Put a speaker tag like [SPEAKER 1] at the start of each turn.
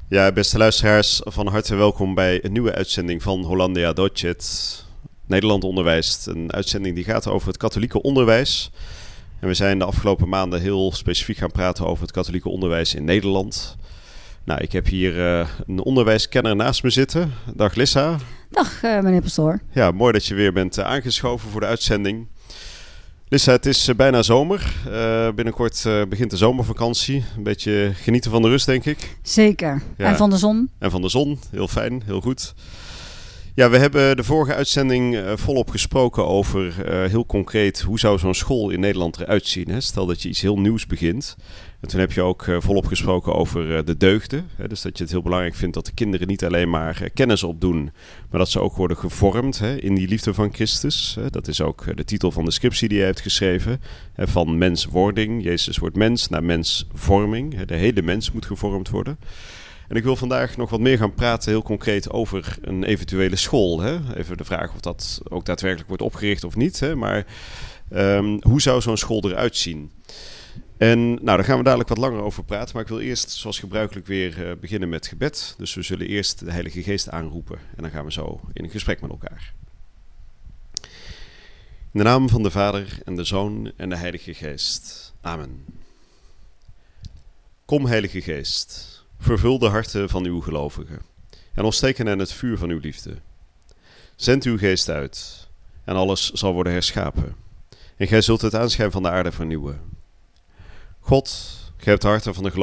[SPEAKER 1] Ja, beste luisteraars, van harte welkom bij een nieuwe uitzending van Hollandia Docet. Nederland onderwijst, een uitzending die gaat over het katholieke onderwijs. En we zijn de afgelopen maanden heel specifiek gaan praten over het katholieke onderwijs in Nederland. Nou, ik heb hier een onderwijskenner naast me zitten. Dag Lissa.
[SPEAKER 2] Dag meneer pastoor.
[SPEAKER 1] Ja, mooi dat je weer bent aangeschoven voor de uitzending. Lissa, het is bijna zomer. Binnenkort begint de zomervakantie. Een beetje genieten van de rust, denk ik.
[SPEAKER 2] Zeker.
[SPEAKER 1] Ja.
[SPEAKER 2] En van de zon.
[SPEAKER 1] En van de zon. Heel fijn, heel goed. Ja, we hebben de vorige uitzending volop gesproken over heel concreet hoe zou zo'n school in Nederland eruit zien. Hè? Stel dat je iets heel nieuws begint. En toen heb je ook volop gesproken over de deugden. Hè? Dus dat je het heel belangrijk vindt dat de kinderen niet alleen maar kennis opdoen, maar dat ze ook worden gevormd in die liefde van Christus. Dat is ook de titel van de scriptie die je hebt geschreven. Van menswording, Jezus wordt mens, naar mensvorming. De hele mens moet gevormd worden. En ik wil vandaag nog wat meer gaan praten, heel concreet, over een eventuele school. Hè? Even de vraag of dat ook daadwerkelijk wordt opgericht of niet. Hè? Maar hoe zou zo'n school eruit zien? En nou, daar gaan we dadelijk wat langer over praten. Maar ik wil eerst, zoals gebruikelijk, weer beginnen met gebed. Dus we zullen eerst de Heilige Geest aanroepen. En dan gaan we zo in een gesprek met elkaar. In de naam van de Vader en de Zoon en de Heilige Geest. Amen. Kom, Heilige Geest. Vervul de harten van uw gelovigen en ontsteek hen in het vuur van uw liefde. Zend uw geest uit en alles zal worden herschapen. En gij zult het aanschijn van de aarde vernieuwen. God, gij hebt de harten van de